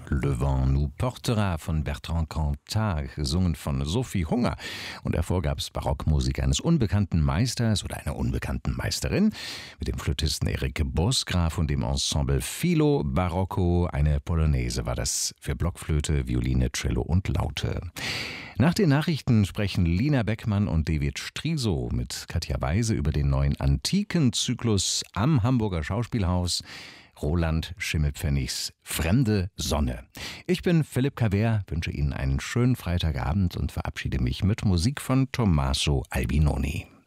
Le vent nous portera von Bertrand Cantat, gesungen von Sophie Hunger. Und davor gab es Barockmusik eines unbekannten Meisters oder einer unbekannten Meisterin mit dem Flötisten Erik Bosgraf und dem Ensemble Filo Barocco. Eine Polonaise war das für Blockflöte, Violine, Cello und Laute. Nach den Nachrichten sprechen Lina Beckmann und David Striso mit Katja Weise über den neuen Antikenzyklus am Hamburger Schauspielhaus. Roland Schimmelpfennigs Fremde Sonne. Ich bin Philipp Cavert, wünsche Ihnen einen schönen Freitagabend und verabschiede mich mit Musik von Tommaso Albinoni.